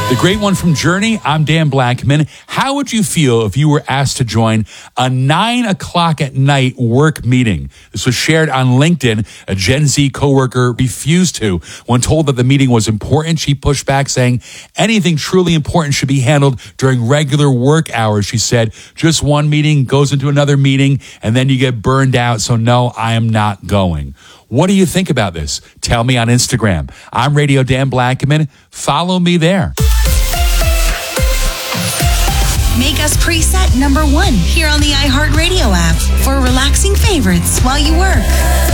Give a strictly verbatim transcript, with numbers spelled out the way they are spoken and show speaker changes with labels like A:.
A: The great one from Journey, I'm Dan Blackman. How would you feel if you were asked to join a nine o'clock at night work meeting? This was shared on LinkedIn. A Gen Z coworker refused to. When told that the meeting was important, she pushed back saying anything truly important should be handled during regular work hours. She said, just one meeting goes into another meeting and then you get burned out. So no, I am not going. What do you think about this? Tell me on Instagram. I'm Radio Dan Blackman. Follow me there.
B: Make us preset number one here on the iHeartRadio app for relaxing favorites while you work.